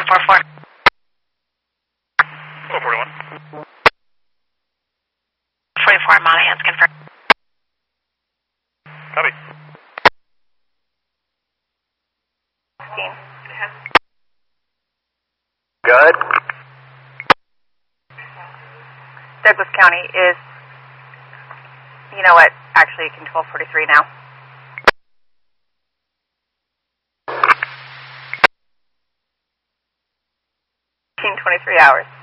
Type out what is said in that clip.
444. 441. 44, Monaghan's confirmed. Copy. Good. Douglas County is, you know what, actually you can 1243 now. 23 hours.